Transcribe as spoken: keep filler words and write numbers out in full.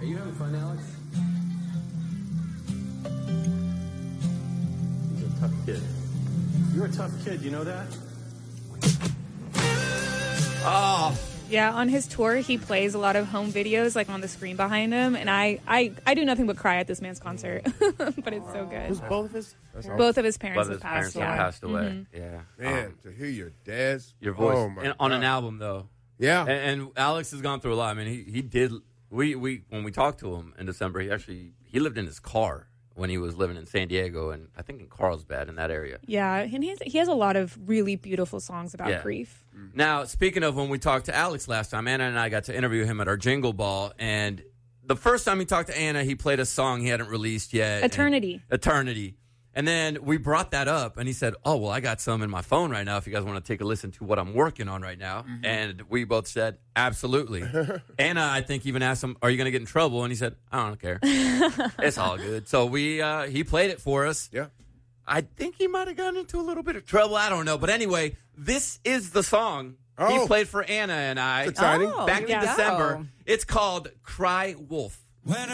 Are you having fun, Alex? He's a tough kid. You're a tough kid, you know that? Oh. Yeah, on his tour, he plays a lot of home videos, like on the screen behind him, and I, I, I do nothing but cry at this man's concert, but it's so good. Who's both of his? Both of his parents Both of have his passed. parents have Yeah. passed away. Mm-hmm. Yeah, Man, um, to hear your dad's your voice oh my and on an God. album though. Yeah, and, and Alex has gone through a lot. I mean, he he did. We we when we talked to him in December, he actually he lived in his car when he was living in San Diego and I think in Carlsbad in that area. Yeah, and he has, he has a lot of really beautiful songs about Yeah. grief. Now, speaking of when we talked to Alex last time, Anna and I got to interview him at our Jingle Ball, and the first time he talked to Anna, he played a song he hadn't released yet. Eternity. And, Eternity. And then we brought that up, and he said, oh, well, I got some in my phone right now if you guys want to take a listen to what I'm working on right now. Mm-hmm. And we both said, absolutely. Anna, I think, even asked him, are you going to get in trouble? And he said, I don't care. It's all good. So we uh, he played it for us. Yeah. I think he might have gotten into a little bit of trouble. I don't know. But anyway, this is the song Oh. he played for Anna and I That's exciting. Oh, back in yeah. December. It's called Cry Wolf. When